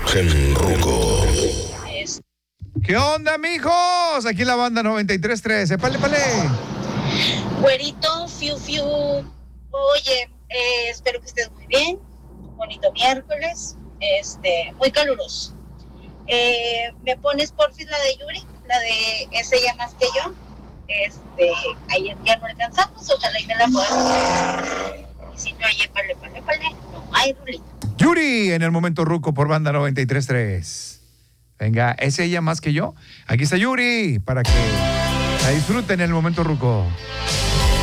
Gen Ruco. ¿Qué onda, mijos? Aquí la banda 93.3. Épale, pale. Güerito, fiu, fiu. Oye, espero que estés muy bien. Bonito miércoles. Muy caluroso. ¿Me pones porfis la de Yuri? La de Ese ya más que yo. Ayer ya no alcanzamos, ojalá y me la puedas. Y si no, oye, pale. No hay rulita. Yuri en el momento ruco por banda 93.3. Venga, ¿es ella más que yo? Aquí está Yuri para que la disfruten en el momento ruco.